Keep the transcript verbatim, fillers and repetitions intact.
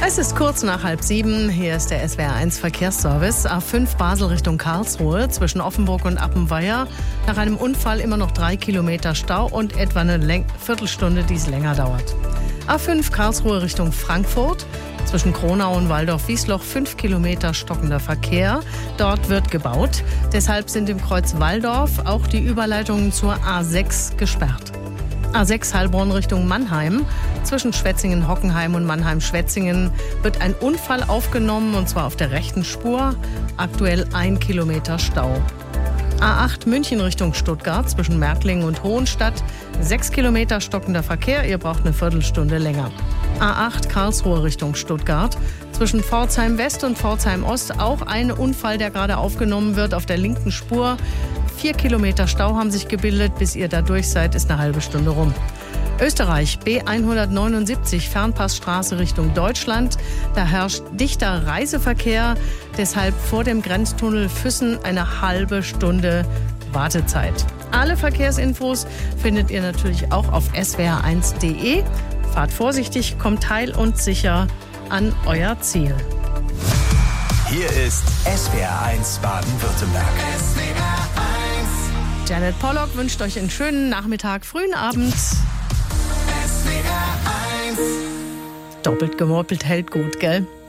Es ist kurz nach halb sieben. Hier ist der S W R eins Verkehrsservice. A fünf Basel Richtung Karlsruhe zwischen Offenburg und Appenweier. Nach einem Unfall immer noch drei Kilometer Stau und etwa eine Läng- Viertelstunde, die es länger dauert. A fünf Karlsruhe Richtung Frankfurt. Zwischen Kronau und Waldorf-Wiesloch fünf Kilometer stockender Verkehr. Dort wird gebaut. Deshalb sind im Kreuz Walldorf auch die Überleitungen zur A sechs gesperrt. A sechs Heilbronn Richtung Mannheim. Zwischen Schwetzingen-Hockenheim und Mannheim-Schwetzingen wird ein Unfall aufgenommen, und zwar auf der rechten Spur. Aktuell ein Kilometer Stau. A acht München Richtung Stuttgart zwischen Märklingen und Hohenstadt. Sechs Kilometer stockender Verkehr, ihr braucht eine Viertelstunde länger. A acht Karlsruhe Richtung Stuttgart. Zwischen Pforzheim West und Pforzheim Ost auch ein Unfall, der gerade aufgenommen wird auf der linken Spur. Vier Kilometer Stau haben sich gebildet. Bis ihr da durch seid, ist eine halbe Stunde rum. Österreich, B hundertneunundsiebzig, Fernpassstraße Richtung Deutschland. Da herrscht dichter Reiseverkehr. Deshalb vor dem Grenztunnel Füssen eine halbe Stunde Wartezeit. Alle Verkehrsinfos findet ihr natürlich auch auf s w r eins punkt d e. Fahrt vorsichtig, kommt heil und sicher an euer Ziel. Hier ist S W R eins Baden-Württemberg. S W R eins. Janet Pollock wünscht euch einen schönen Nachmittag, frühen Abend. S W R eins. Doppelt gemoppelt hält gut, gell?